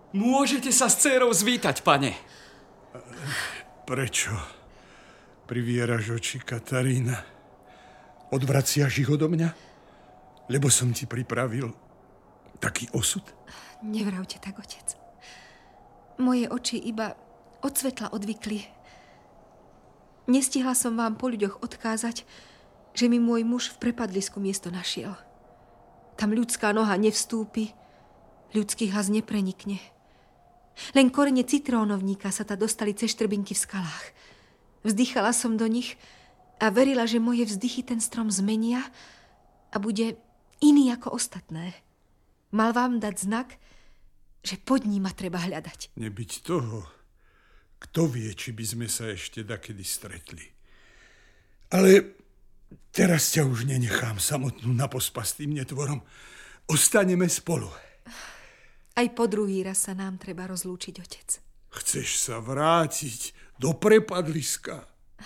Môžete sa s dcérou zvítať, pane. Prečo privieraš oči, Katarína? Odvraciaš ich odo mňa? Lebo som ti pripravil taký osud? Nevravte tak, otec. Moje oči iba od svetla odvykli. Nestihla som vám po ľuďoch odkázať, že mi môj muž v prepadlisku miesto našiel. Tam ľudská noha nevstúpi, ľudský hlas neprenikne. Len korene citrónovníka sa ta dostali cez štrbinky v skalách. Vzdychala som do nich a verila, že moje vzdychy ten strom zmenia a bude iný ako ostatné. Mal vám dať znak, že pod ním ma treba hľadať. Nebyť toho, kto vie, či by sme sa ešte dakedy stretli. Ale teraz ťa už nenechám samotnú na pospas s tým netvorom. Ostaneme spolu. Aj po druhý raz sa nám treba rozlúčiť, otec. Chceš sa vrátiť do prepadliska?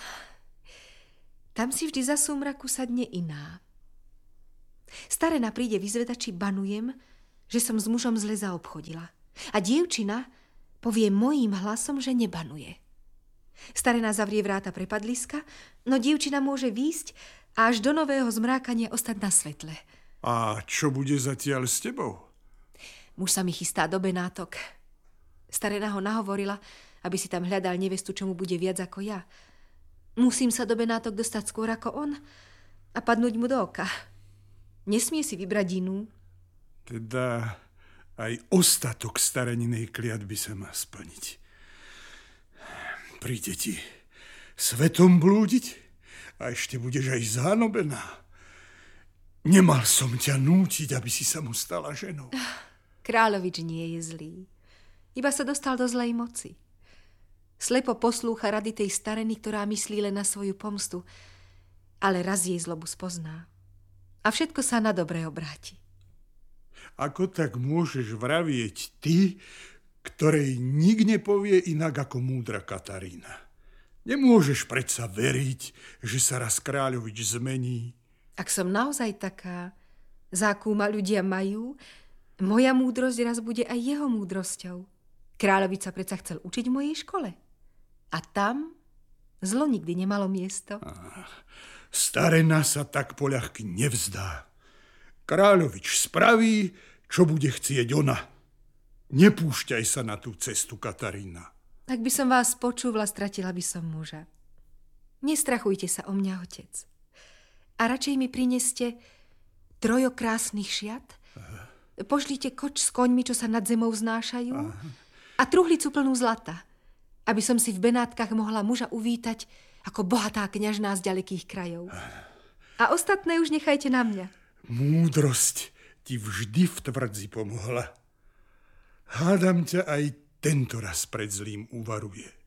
Tam si vždy za súmraku sadne iná. Starena príde vyzvedať, či banujem, že som s mužom zle zaobchodila. A dievčina povie mojím hlasom, že nebanuje. Starena zavrie vráta prepadliska, no dievčina môže výjsť a až do nového zmrákania ostať na svetle. A čo bude zatiaľ s tebou? Muž sa mi chystá do Benátok. Starena ho nahovorila, aby si tam hľadal nevestu, čo mu bude viac ako ja. Musím sa do Benátok dostať skôr ako on a padnúť mu do oka. Nesmie si vybrať inú. Teda aj ostatok stareninej kliatby sa má splniť. Príde ti svetom blúdiť a ešte budeš aj zánobená. Nemal som ťa nútiť, aby si sa mu stala ženou. Kráľovič nie je zlý. Iba sa dostal do zlej moci. Slepo poslúcha rady tej stareny, ktorá myslí len na svoju pomstu, ale raz jej zlobu spozná. A všetko sa na dobre obráti. Ako tak môžeš vravieť ty, ktorej nik nepovie inak ako múdra Katarína? Nemôžeš predsa veriť, že sa raz kráľovič zmení. Ak som naozaj taká, za akú ma ľudia majú, moja múdrosť raz bude aj jeho múdrosťou. Kráľovič sa predsa chcel učiť v mojej škole. A tam zlo nikdy nemalo miesto. Starena sa tak poľahky nevzdá. Kráľovič spraví, čo bude chcieť ona. Nepúšťaj sa na tú cestu, Katarína. Ak by som vás počúvala, stratila by som muža. Nestrachujte sa o mňa, otec. A radšej mi prineste 3 krásnych šiat, pošlite koč s koňmi, čo sa nad zemou vznášajú, a truhlicu plnú zlata, aby som si v Benátkach mohla muža uvítať ako bohatá kňažná z ďalekých krajov. A ostatné už nechajte na mňa. Múdrosť ti vždy v tvrdzi pomohla. Hádam ťa aj tento raz pred zlým uvaruje.